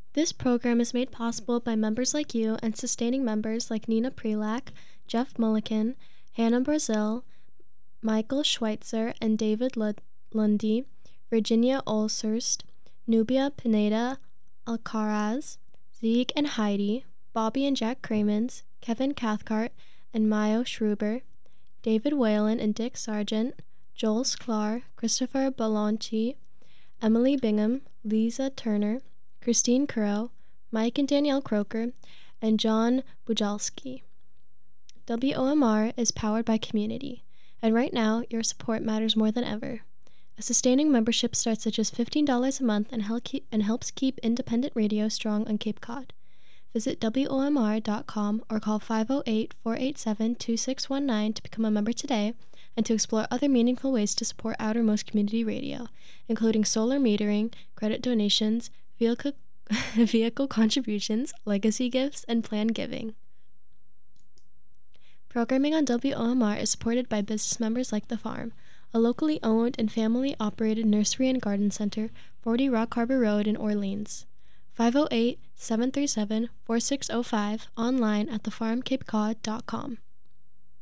This program is made possible by members like you and sustaining members like Nina Prelak, Jeff Mulliken, Hannah Brazil, Michael Schweitzer and David Lundy, Virginia Olshurst, Nubia Pineda Alcaraz, Zieg and Heidi, Bobby and Jack Cremens, Kevin Cathcart and Mayo Schruber, David Whalen and Dick Sargent, Joel Sklar, Christopher Balonchi, Emily Bingham, Lisa Turner, Christine Currow, Mike and Danielle Croker, and John Bujalski. WOMR is powered by community, and right now, your support matters more than ever. A sustaining membership starts at just $15 a month and helps keep independent radio strong on Cape Cod. Visit WOMR.com or call 508-487-2619 to become a member today and to explore other meaningful ways to support Outermost Community Radio, including solar metering, credit donations, vehicle contributions, legacy gifts, and planned giving. Programming on WOMR is supported by business members like The Farm, a locally owned and family-operated nursery and garden center, 40 Rock Harbor Road in Orleans. 508-737-4605, online at thefarmcapecod.com.